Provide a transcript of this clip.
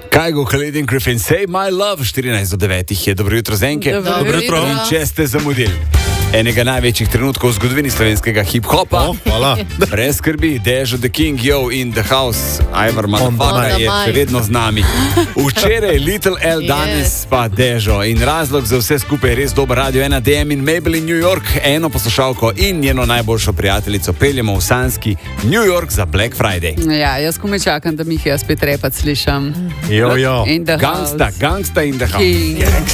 Kajgo, Khalid in Griffin, Save My Love, 14:09 je. Dobro jutro, Zenke. Dobro jutro. In če ste zamudili enega največjih trenutkov v zgodovini slovenskega hip-hopa, Hvala. brez skrbi, Dežo the King, Yo in the House, Ivar Motherfucker je še vedno z nami. Včeraj Little L, danes pa Dežo. In razlog za vse skupaj je res dober Radio 1 DM in Mabel in New York. Eno poslušalko in njeno najboljšo prijateljico peljemo v sanski New York za Black Friday. Ja, jaz komaj čakam, da mi jih jaz spet repat slišam. Jo. In the house. Gangsta in the house. King.